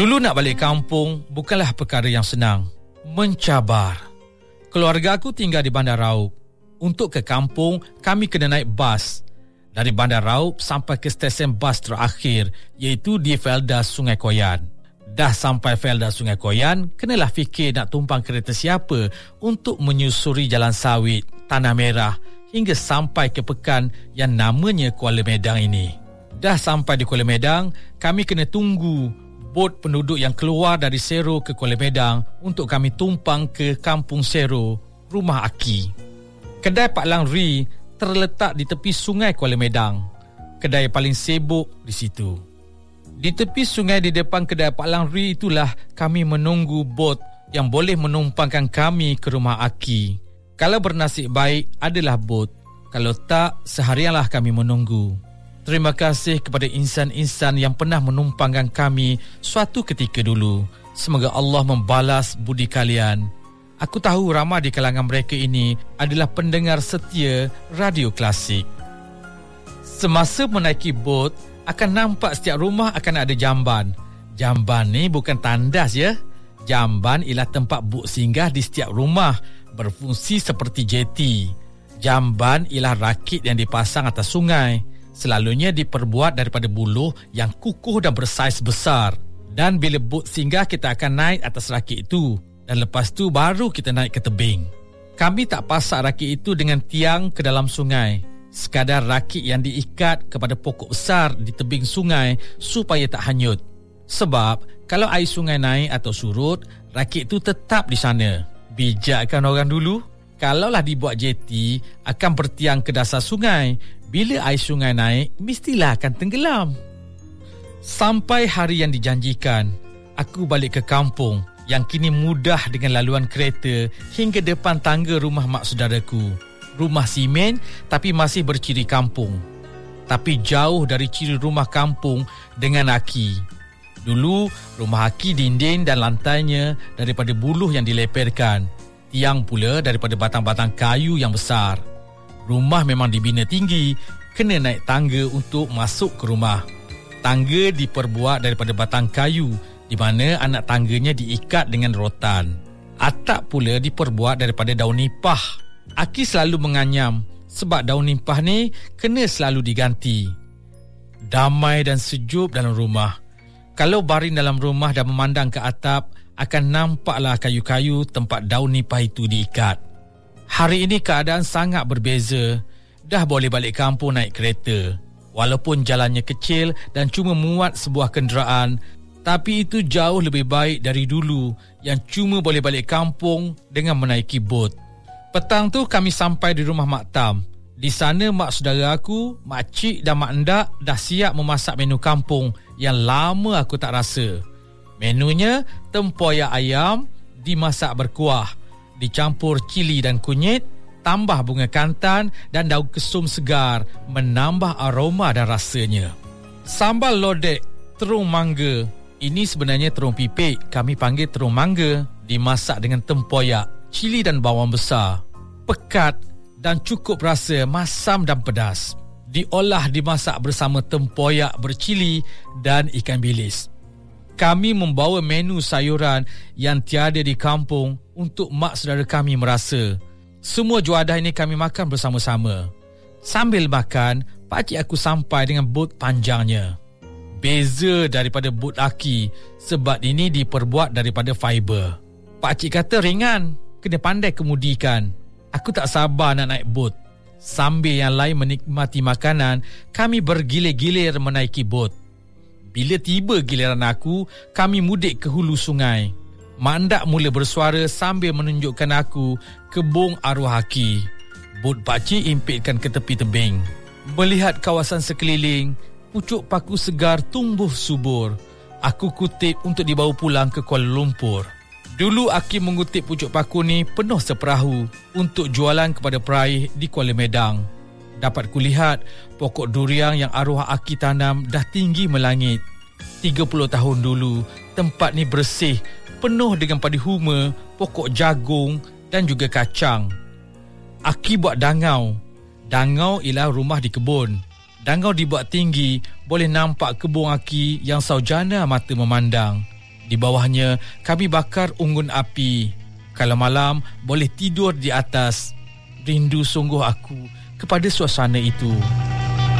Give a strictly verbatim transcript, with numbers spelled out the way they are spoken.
Dulu nak balik kampung bukanlah perkara yang senang. Mencabar. Keluarga aku tinggal di Bandar Raub. Untuk ke kampung, kami kena naik bas. Dari Bandar Raub sampai ke stesen bas terakhir, iaitu di Felda Sungai Koyan. Dah sampai Felda Sungai Koyan, kenalah fikir nak tumpang kereta siapa untuk menyusuri Jalan Sawit, Tanah Merah hingga sampai ke pekan yang namanya Kuala Medang ini. Dah sampai di Kuala Medang, kami kena tunggu bot penduduk yang keluar dari Sero ke Kuala Medang untuk kami tumpang ke Kampung Sero, rumah Aki. Kedai Pak Lang Ri terletak di tepi sungai Kuala Medang. Kedai paling sibuk di situ. Di tepi sungai di depan kedai Pak Lang Ri itulah kami menunggu bot yang boleh menumpangkan kami ke rumah Aki. Kalau bernasib baik adalah bot. Kalau tak, seharianlah kami menunggu. Terima kasih kepada insan-insan yang pernah menumpangkan kami suatu ketika dulu. Semoga Allah membalas budi kalian. Aku tahu ramai di kalangan mereka ini adalah pendengar setia radio klasik. Semasa menaiki bot, akan nampak setiap rumah akan ada jamban. Jamban ni bukan tandas ya. Jamban ialah tempat bot singgah di setiap rumah, berfungsi seperti jeti. Jamban ialah rakit yang dipasang atas sungai. Selalunya diperbuat daripada buluh yang kukuh dan bersaiz besar. Dan bila bot singgah, kita akan naik atas rakit itu. Dan lepas tu baru kita naik ke tebing. Kami tak pasak rakit itu dengan tiang ke dalam sungai. Sekadar rakit yang diikat kepada pokok besar di tebing sungai supaya tak hanyut. Sebab kalau air sungai naik atau surut, rakit itu tetap di sana. Bijak kan orang dulu? Kalaulah dibuat jeti, akan bertiang ke dasar sungai. Bila air sungai naik, mestilah akan tenggelam. Sampai hari yang dijanjikan, aku balik ke kampung yang kini mudah dengan laluan kereta hingga depan tangga rumah mak saudaraku. Rumah simen tapi masih berciri kampung. Tapi jauh dari ciri rumah kampung dengan Aki. Dulu, rumah Aki dinding dan lantainya daripada buluh yang dileperkan. Tiang pula daripada batang-batang kayu yang besar. Rumah memang dibina tinggi, kena naik tangga untuk masuk ke rumah. Tangga diperbuat daripada batang kayu, di mana anak tangganya diikat dengan rotan. Atap pula diperbuat daripada daun nipah. Aki selalu menganyam sebab daun nipah ni kena selalu diganti. Damai dan sejuk dalam rumah. Kalau baring dalam rumah dan memandang ke atap, akan nampaklah kayu-kayu tempat daun nipah itu diikat. Hari ini keadaan sangat berbeza. Dah boleh balik kampung naik kereta. Walaupun jalannya kecil dan cuma muat sebuah kenderaan, tapi itu jauh lebih baik dari dulu yang cuma boleh balik kampung dengan menaiki bot. Petang tu kami sampai di rumah Mak Tam. Di sana mak saudara aku, mak cik dan mak endak dah siap memasak menu kampung yang lama aku tak rasa. Menunya tempoyak ayam dimasak berkuah, dicampur cili dan kunyit, tambah bunga kantan dan daun kesum segar menambah aroma dan rasanya. Sambal lodek, terung mangga. Ini sebenarnya terung pipik, kami panggil terung mangga, dimasak dengan tempoyak, cili dan bawang besar. Pekat dan cukup rasa masam dan pedas. Diolah dimasak bersama tempoyak bercili dan ikan bilis. Kami membawa menu sayuran yang tiada di kampung untuk mak saudara kami merasa. Semua juadah ini kami makan bersama-sama. Sambil makan, pakcik aku sampai dengan bot panjangnya. Beza daripada bot Aki sebab ini diperbuat daripada fiber. Pakcik kata ringan, kena pandai kemudikan. Aku tak sabar nak naik bot. Sambil yang lain menikmati makanan, kami bergilir-gilir menaiki bot. Bila tiba giliran aku, kami mudik ke hulu sungai. Mak Ndak mula bersuara sambil menunjukkan aku kebun arwah Aki. Bot pakcik impitkan ke tepi tebing. Melihat kawasan sekeliling, pucuk paku segar tumbuh subur. Aku kutip untuk dibawa pulang ke Kuala Lumpur. Dulu Aki mengutip pucuk paku ni penuh seperahu untuk jualan kepada peraih di Kuala Medang. Dapat kulihat pokok durian yang arwah Aki tanam dah tinggi melangit. tiga puluh tahun dulu, tempat ni bersih, penuh dengan padi huma, pokok jagung dan juga kacang. Aki buat dangau. Dangau ialah rumah di kebun. Dangau dibuat tinggi, boleh nampak kebun Aki yang saujana mata memandang. Di bawahnya kami bakar unggun api. Kalau malam boleh tidur di atas. Rindu sungguh aku kepada suasana itu.